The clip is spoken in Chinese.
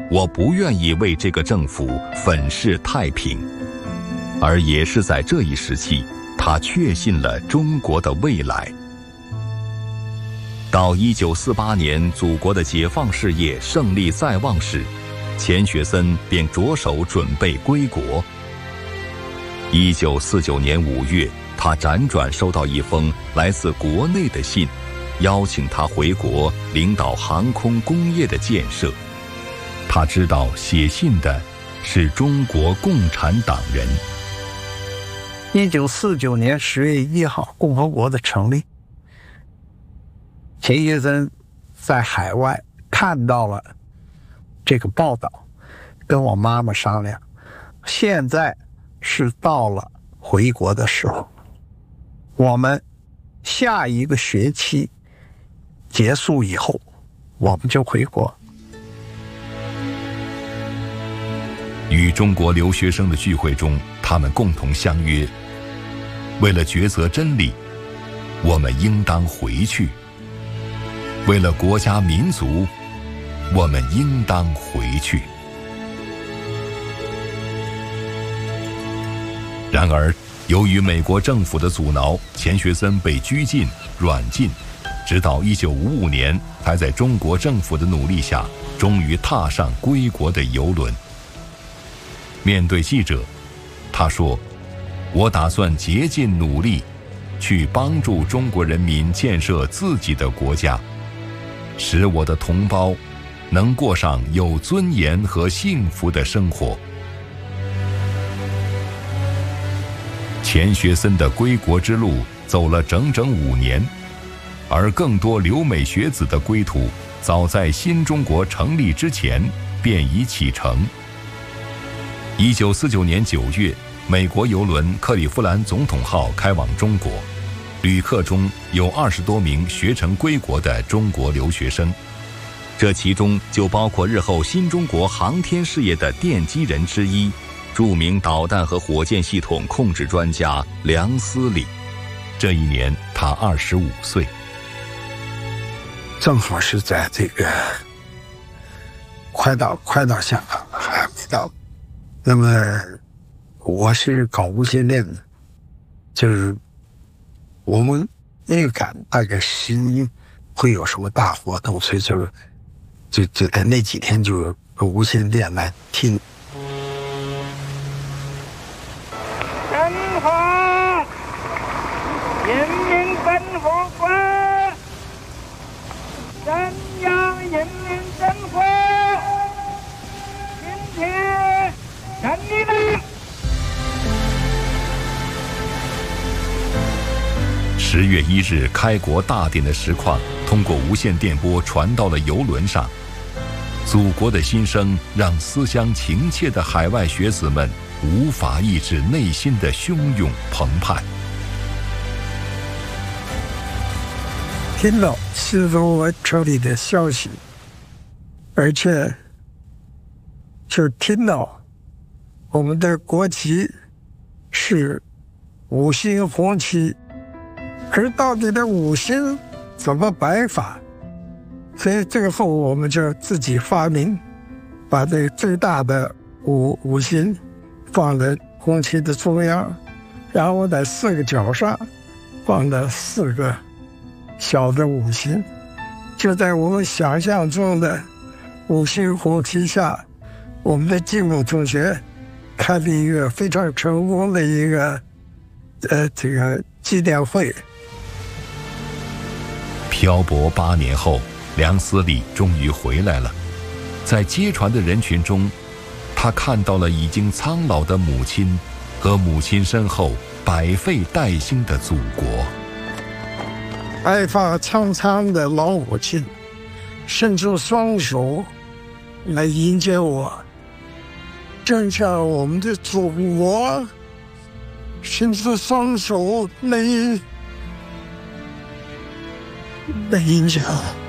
我不愿意为这个政府粉饰太平。而也是在这一时期，他确信了中国的未来。到1948年，祖国的解放事业胜利在望时，钱学森便着手准备归国。1949年5月，他辗转收到一封来自国内的信，邀请他回国领导航空工业的建设。他知道写信的是中国共产党人。 1949年10月1号，共和国的成立。钱学森在海外看到了这个报道，跟我妈妈商量，现在是到了回国的时候，我们下一个学期结束以后，我们就回国。 与中国留学生的聚会中，他们共同相约，为了抉择真理，我们应当回去；为了国家民族，我们应当回去。然而，由于美国政府的阻挠，钱学森被拘禁、软禁，直到1955年，才在中国政府的努力下，终于踏上归国的游轮。面对记者，他说：“我打算竭尽努力，去帮助中国人民建设自己的国家，使我的同胞能过上有尊严和幸福的生活。”钱学森的归国之路走了整整5年，而更多留美学子的归途，早在新中国成立之前便已启程。1949年9月，美国邮轮克利夫兰总统号开往中国，旅客中有20多名学成归国的中国留学生，这其中就包括日后新中国航天事业的奠基人之一，著名导弹和火箭系统控制专家梁思礼。这一年他25岁， 正好是在这个快到香港了，还没到。那么我是搞无线电的，就是我们预感大概11会有什么大活动，所以就在那几天就无线电来听。 中华人民共和国中央人民政府今天成立了。 10月1日开国大典的实况通过无线电波传到了邮轮上，祖国的心声让思乡情切的海外学子们无法抑制内心的汹涌澎湃。 听到新中国成立的消息，而且就听到我们的国旗是5星红旗，而到底的5星怎么摆法？所以最后我们就自己发明，把这个最大的五星放在红旗的中央，然后在4个角上放了4个小的5星，就在我们想象中的5星红旗下，我们的金木同学开了一个非常成功的一个这个纪念会。 漂泊8年后，梁思礼终于回来了。在接船的人群中，他看到了已经苍老的母亲和母亲身后百废待兴的祖国。 白发苍苍的老母亲伸出双手来迎接我，正像我们的祖国伸出双手来迎接我。